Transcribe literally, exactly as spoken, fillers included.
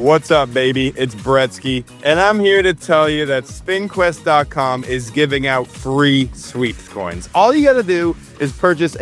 What's up, baby? It's Bretsky, and I'm here to tell you that spin quest dot com is giving out free sweeps coins. All you gotta do is purchase